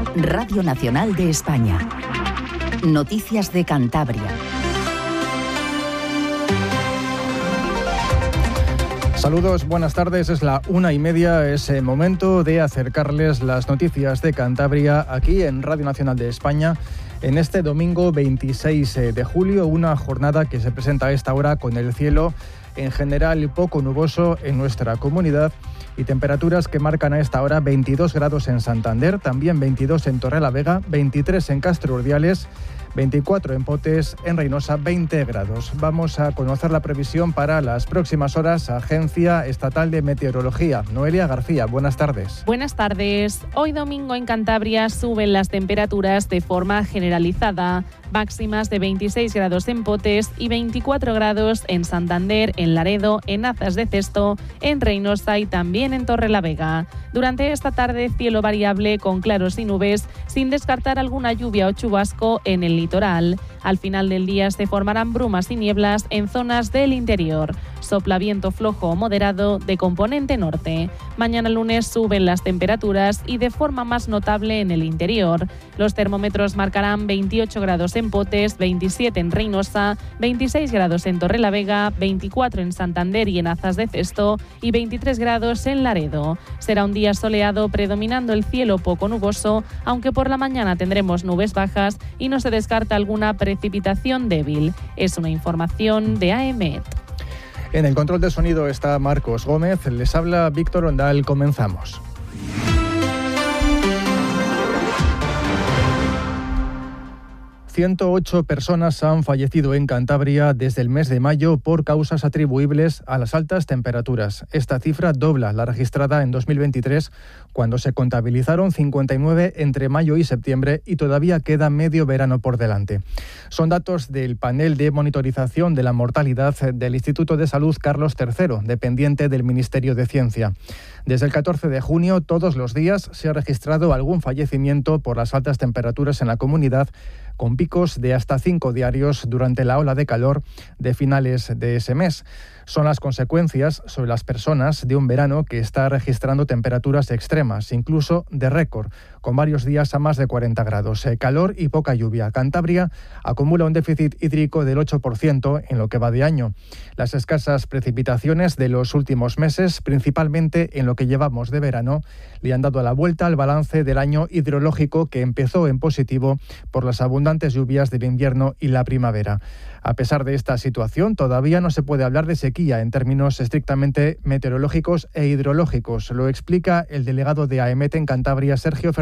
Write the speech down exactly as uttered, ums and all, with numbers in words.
Radio Nacional de España. Noticias de Cantabria. Saludos, buenas tardes. Es la una y media, es el momento de acercarles las noticias de Cantabria aquí en Radio Nacional de España. En este domingo veintiséis de julio, una jornada que se presenta a esta hora con el cielo en general poco nuboso en nuestra comunidad y temperaturas que marcan a esta hora veintidós grados en Santander, también veintidós en Torrelavega, veintitrés en Castro Urdiales, veinticuatro en Potes, en Reynosa veinte grados. Vamos a conocer la previsión para las próximas horas. Agencia Estatal de Meteorología. Noelia García, buenas tardes. Buenas tardes. Hoy domingo en Cantabria suben las temperaturas de forma generalizada. Máximas de veintiséis grados en Potes y veinticuatro grados en Santander, en Laredo, en Azas de Cesto, en Reynosa y también en Torrelavega. Durante esta tarde, cielo variable con claros y nubes, sin descartar alguna lluvia o chubasco en el litoral. Al final del día se formarán brumas y nieblas en zonas del interior. Sopla viento flojo o moderado de componente norte. Mañana lunes suben las temperaturas y de forma más notable en el interior. Los termómetros marcarán veintiocho grados en Potes, veintisiete en Reynosa, veintiséis grados en Torrelavega, veinticuatro en Santander y en Azas de Cesto y veintitrés grados en Laredo. Será un día soleado predominando el cielo poco nuboso, aunque por la mañana tendremos nubes bajas y no se descarta alguna precipitación débil. Es una información de A E M E T. En el control de sonido está Marcos Gómez, les habla Víctor Ondal. Comenzamos. ciento ocho personas han fallecido en Cantabria desde el mes de mayo por causas atribuibles a las altas temperaturas. Esta cifra dobla la registrada en dos mil veintitrés, cuando se contabilizaron cincuenta y nueve entre mayo y septiembre y todavía queda medio verano por delante. Son datos del panel de monitorización de la mortalidad del Instituto de Salud Carlos tercero, dependiente del Ministerio de Ciencia. Desde el catorce de junio, todos los días se ha registrado algún fallecimiento por las altas temperaturas en la comunidad, con picos de hasta cinco diarios durante la ola de calor de finales de ese mes. Son las consecuencias sobre las personas de un verano que está registrando temperaturas extremas, incluso de récord, con varios días a más de cuarenta grados. Eh, calor y poca lluvia. Cantabria acumula un déficit hídrico del ocho por ciento en lo que va de año. Las escasas precipitaciones de los últimos meses, principalmente en lo que llevamos de verano, le han dado la vuelta al balance del año hidrológico, que empezó en positivo por las abundantes lluvias del invierno y la primavera. A pesar de esta situación, todavía no se puede hablar de sequía en términos estrictamente meteorológicos e hidrológicos. Lo explica el delegado de A E M E T en Cantabria, Sergio Fernández.